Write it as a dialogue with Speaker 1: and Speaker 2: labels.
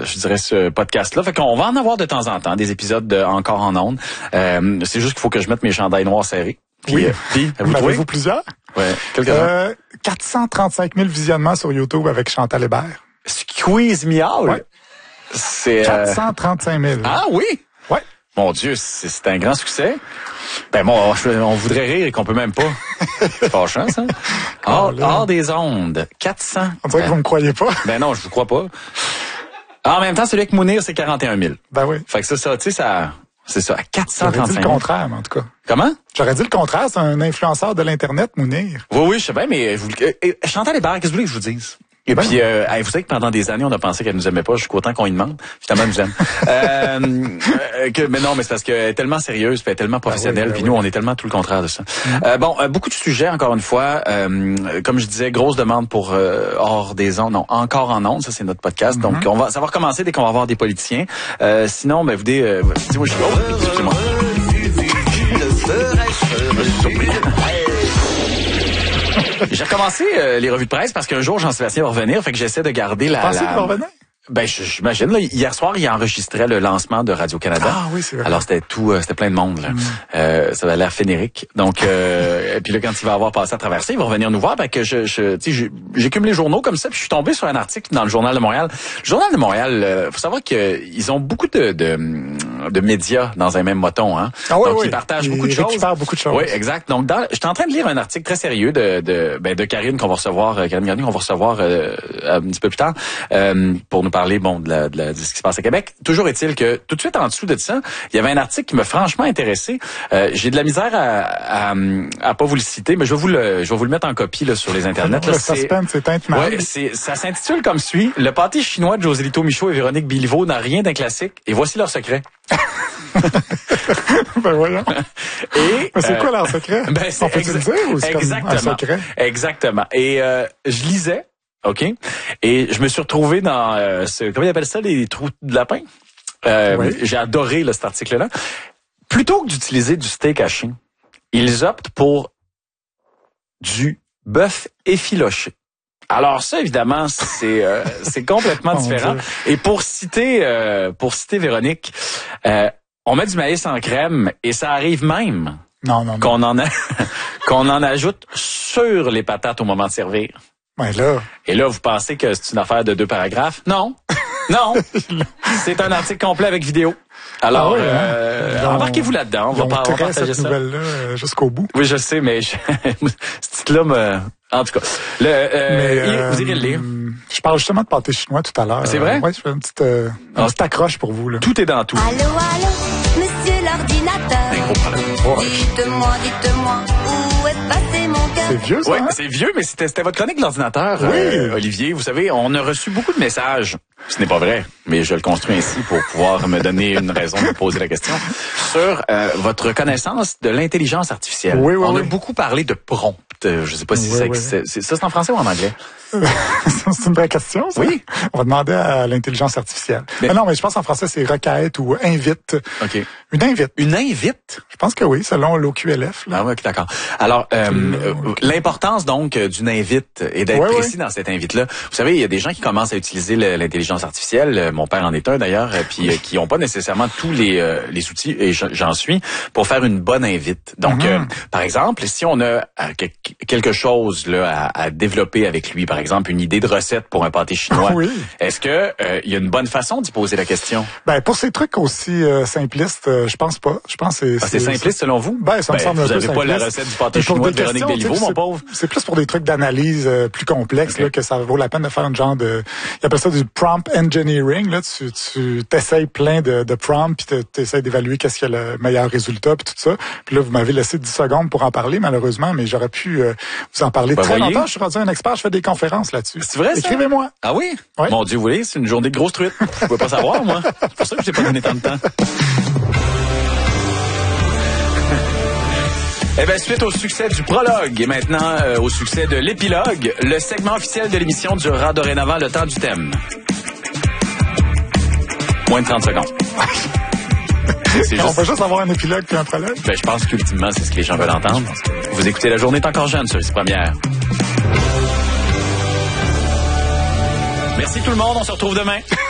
Speaker 1: je dirais, ce podcast-là. Fait qu'on va en avoir de temps en temps, des épisodes encore en ondes. C'est juste qu'il faut que je mette mes chandails noirs serrés. Puis,
Speaker 2: oui.
Speaker 1: Vous
Speaker 2: avez-vous plusieurs?
Speaker 1: Ouais. Quelques-uns.
Speaker 2: 435 000 visionnements sur YouTube avec Chantal Hébert.
Speaker 1: Squeeze me out.
Speaker 2: Ouais.
Speaker 1: C'est
Speaker 2: 435 000.
Speaker 1: Ah oui?
Speaker 2: Ouais.
Speaker 1: Mon Dieu, c'est un grand succès. Ben bon, on voudrait rire et qu'on peut même pas. C'est fâchant, ça. Hors des ondes. 400.
Speaker 2: On dirait que vous me croyez pas.
Speaker 1: Ben non, je vous crois pas. En même temps, celui avec Mounir, c'est 41 000.
Speaker 2: Ben oui.
Speaker 1: Fait que ça, tu sais, ça... C'est ça, à 435 000.
Speaker 2: J'aurais dit le contraire, mais en tout cas.
Speaker 1: Comment?
Speaker 2: J'aurais dit le contraire, c'est un influenceur de l'Internet, Mounir.
Speaker 1: Oui, je sais bien, mais Chantal Hébert, qu'est-ce que vous voulez que je vous dise? Et puis, vous savez que pendant des années, on a pensé qu'elle nous aimait pas jusqu'au temps qu'on y demande. Finalement, elle nous aime. Mais non, mais c'est parce qu'elle est tellement sérieuse, puis elle est tellement professionnelle, puis nous, on est tellement tout le contraire de ça. Beaucoup de sujets, encore une fois. Comme je disais, grosse demande pour hors des ondes. Non, encore en ondes, ça c'est notre podcast. Donc, ça va recommencer dès qu'on va avoir des politiciens. Sinon, ben, excusez-moi, excusez-moi. J'ai recommencé les revues de presse parce qu'un jour, Jean-Sébastien va revenir, fait que j'essaie de garder la...
Speaker 2: Pensez qu'il va revenir?
Speaker 1: Ben, j'imagine, là, hier soir, il enregistrait le lancement de Radio-Canada.
Speaker 2: Ah oui, c'est vrai.
Speaker 1: Alors, c'était plein de monde, là. Ça avait l'air fénérique. Donc, et puis là, quand il va avoir passé à travers ça, il va revenir nous voir, ben, que j'écume les journaux comme ça, puis je suis tombé sur un article dans le Journal de Montréal. Le Journal de Montréal, faut savoir qu'ils ont beaucoup de médias dans un même moton, hein.
Speaker 2: Ah oui,
Speaker 1: donc,
Speaker 2: oui.
Speaker 1: ils partagent beaucoup de choses.
Speaker 2: Ils beaucoup de choses.
Speaker 1: Oui, exact. Donc, j'étais en train de lire un article très sérieux de Karine qu'on va recevoir, Karine Gagnon, qu'on va recevoir un petit peu plus tard, pour nous parler, de ce qui se passe à Québec. Toujours est-il que tout de suite en dessous de ça, il y avait un article qui m'a franchement intéressé. J'ai de la misère à pas vous le citer, mais je vais vous le mettre en copie là, sur les internets.
Speaker 2: Le suspense est intenable.
Speaker 1: Ouais, ça s'intitule comme suit: Le pâté chinois de Joselito Michaud et Véronique Béliveau n'a rien d'un classique, et voici leur secret.
Speaker 2: Ben voyons.
Speaker 1: Et
Speaker 2: c'est quoi leur secret?
Speaker 1: Ben,
Speaker 2: on peut le dire ou c'est comme un secret?
Speaker 1: Exactement. Et je lisais. OK. Et je me suis retrouvé dans comment ils appellent ça, les trous de lapin? Oui. J'ai adoré cet article-là. Plutôt que d'utiliser du steak haché, ils optent pour du bœuf effiloché. Alors ça, évidemment, c'est complètement différent. Et pour citer Véronique, on met du maïs en crème et ça arrive même qu'on en ajoute sur les patates au moment de servir.
Speaker 2: Ouais, là.
Speaker 1: Et là, vous pensez que c'est une affaire de 2 paragraphes? Non. Non. C'est un article complet avec vidéo. Alors, embarquez-vous là-dedans. On va partager
Speaker 2: cette
Speaker 1: ça.
Speaker 2: Nouvelle-là jusqu'au bout.
Speaker 1: Oui, je sais, mais ce titre-là me... En tout cas, vous irez le lire.
Speaker 2: Je parle justement de pâté chinois tout à l'heure.
Speaker 1: C'est vrai?
Speaker 2: Oui, je fais une petite accroche pour vous. Là.
Speaker 1: Tout est dans tout.
Speaker 3: Allô, monsieur l'ordinateur. Dites-moi, où est passé mon cœur?
Speaker 2: C'est vieux, ça?
Speaker 1: Oui,
Speaker 2: hein?
Speaker 1: c'est vieux, mais c'était votre chronique de l'ordinateur, Olivier. Vous savez, on a reçu beaucoup de messages. Ce n'est pas vrai, mais je le construis ainsi pour pouvoir me donner une raison de poser la question. Sur votre connaissance de l'intelligence artificielle.
Speaker 2: Oui,
Speaker 1: on a beaucoup parlé de prompt. Je sais pas si c'est en français ou en anglais.
Speaker 2: C'est une vraie question, ça?
Speaker 1: Oui.
Speaker 2: On va demander à l'intelligence artificielle. Mais non, mais je pense en français, c'est requête ou invite.
Speaker 1: OK.
Speaker 2: Une invite.
Speaker 1: Une invite?
Speaker 2: Je pense que oui, selon l'OQLF. Là.
Speaker 1: Ah oui, d'accord. Alors, l'importance donc d'une invite et d'être précis dans cette invite-là. Vous savez, il y a des gens qui commencent à utiliser l'intelligence artificielle. Mon père en est un d'ailleurs, puis qui n'ont pas nécessairement tous les outils, et j'en suis, pour faire une bonne invite. Donc, par exemple, si on a quelque chose là à développer avec lui, par exemple, une idée de recette pour un pâté chinois, est-ce que il y a une bonne façon d'y poser la question?
Speaker 2: Ben, pour ces trucs aussi simplistes, je pense pas. Je pense que
Speaker 1: c'est simpliste selon vous?
Speaker 2: Ben, ça me semble un peu simpliste.
Speaker 1: Vous n'avez pas la recette du pâté chinois de Véronique Béliveau, mon pauvre?
Speaker 2: C'est plus pour des trucs d'analyse plus complexes là, que ça vaut la peine de faire un genre de... Ils appellent ça du prompt engineering. Là, tu t'essayes plein de prompts, puis tu essaies d'évaluer qu'est-ce qui est le meilleur résultat, puis tout ça. Puis là, vous m'avez laissé 10 secondes pour en parler, malheureusement, mais j'aurais pu vous en parler très longtemps. Je suis rendu un expert, je fais des conférences là-dessus.
Speaker 1: C'est vrai, ça?
Speaker 2: Écrivez-moi.
Speaker 1: Ah oui? Mon Dieu, vous voyez, c'est une journée de grosse truite. Je pouvais pas savoir, moi. C'est pour ça que je t'ai pas donné tant de temps. Eh bien, suite au succès du prologue et maintenant au succès de l'épilogue, le segment officiel de l'émission durera dorénavant le temps du thème. Moins de 30 secondes.
Speaker 2: On va juste avoir un épilogue puis un prologue.
Speaker 1: Ben, je pense qu'ultimement, c'est ce que les gens veulent entendre. Vous écoutez La Journée est encore jeune sur les premières. Merci tout le monde, on se retrouve demain.